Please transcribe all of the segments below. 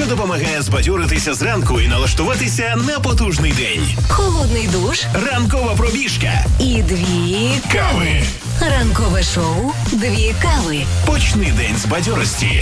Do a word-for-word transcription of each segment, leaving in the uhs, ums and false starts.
що допомагає збадьоритися зранку і налаштуватися на потужний день. Холодний душ, Ранкова пробіжка і дві кави. Ранкове шоу «Дві кави». Почни день з бадьорості.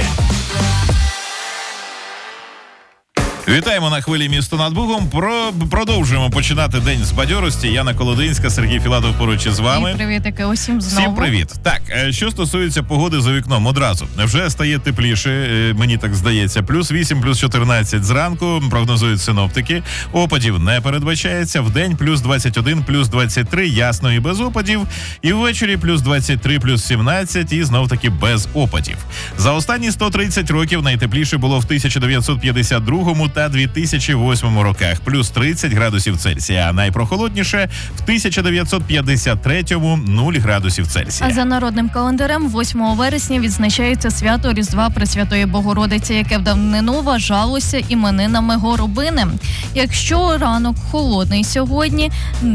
Вітаємо на хвилі «Місто над Бугом». Про... Продовжуємо починати день з бадьорості. Яна Колодинська, Сергій Філатов поруч із вами. І привітики усім знову. Всім привіт. Так, що стосується погоди за вікном, одразу. Вже стає тепліше, мені так здається. Плюс вісім, плюс чотирнадцять зранку, прогнозують синоптики. Опадів не передбачається. Вдень плюс двадцять один, плюс двадцять три, ясно і без опадів. І ввечері плюс двадцять три, плюс сімнадцять і знов-таки без опадів. За останні сто тридцять років найтепліше було в тисяча дев'ятсот п'ятдесят другому та дві тисячі восьмому роках, плюс тридцять градусів Цельсія, а найпрохолодніше в тисяча дев'ятсот п'ятдесят третьому нуль градусів Цельсія. А за народним календарем восьмого вересня відзначається свято Різдва Пресвятої Богородиці, яке в давнину вважалося іменинами горобини. Якщо ранок холодний сьогодні,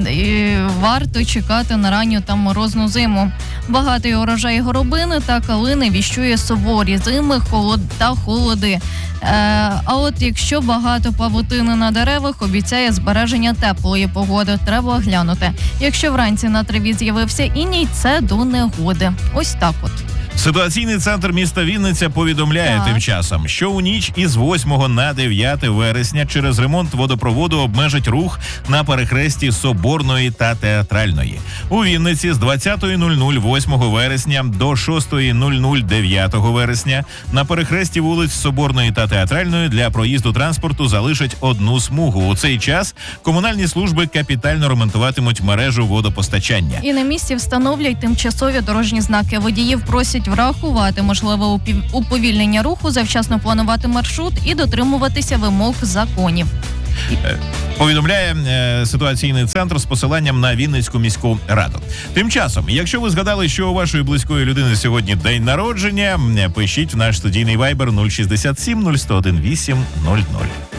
варто чекати на ранню та морозну зиму. Багатий урожай горобини та калини віщує суворі зими холод та холоди. А от якщо багато павутини на деревах, обіцяє збереження теплої погоди. Треба глянути. Якщо вранці на траві з'явився іній, це до негоди. Ось так от. Ситуаційний центр міста Вінниця повідомляє так. тим часом, що у ніч із восьмого на дев'яте вересня через ремонт водопроводу обмежить рух на перехресті Соборної та Театральної. У Вінниці з двадцятої нуль нуль восьмого вересня до шостої нуль нуль дев'ятого вересня на перехресті вулиць Соборної та Театральної для проїзду транспорту залишать одну смугу. У цей час комунальні служби капітально ремонтуватимуть мережу водопостачання. І на місці встановлять тимчасові дорожні знаки. Водіїв просять врахувати можливе уповільнення руху, завчасно планувати маршрут і дотримуватися вимог законів. Повідомляє е, ситуаційний центр з посиланням на Вінницьку міську раду. Тим часом, якщо ви згадали, що у вашої близької людини сьогодні день народження, пишіть в наш студійний вайбер нуль шістдесят сім нуль сто один вісім нуль нуль.